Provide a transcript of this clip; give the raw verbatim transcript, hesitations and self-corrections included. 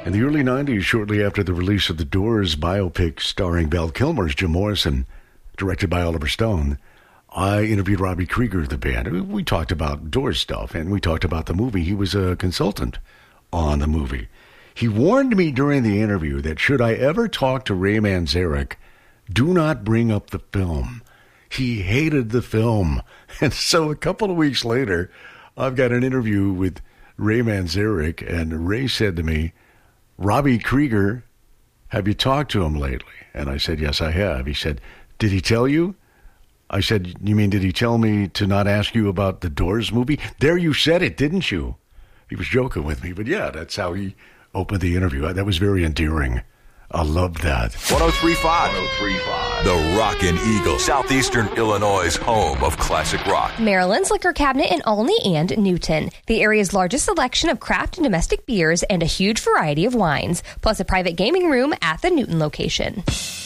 In the early nineties, shortly after the release of the Doors biopic starring Val Kilmer's Jim Morrison, directed by Oliver Stone, I interviewed Robbie Krieger of the band. We talked about Doors stuff, and we talked about the movie. He was a consultant on the movie. He warned me during the interview that should I ever talk to Ray Manzarek, do not bring up the film. He hated the film. And so a couple of weeks later, I've got an interview with Ray Manzarek, and Ray said to me, Robbie Krieger, have you talked to him lately? And I said, yes, I have. He said, did he tell you? I said, you mean, did he tell me to not ask you about the Doors movie? There, you said it, didn't you? He was joking with me, but yeah, that's how he opened the interview. That was very endearing. I loved that. one oh three point five. one oh three point five. The Rockin' Eagle. Southeastern Illinois' home of classic rock. Maryland's Liquor Cabinet in Olney and Newton. The area's largest selection of craft and domestic beers and a huge variety of wines. Plus a private gaming room at the Newton location.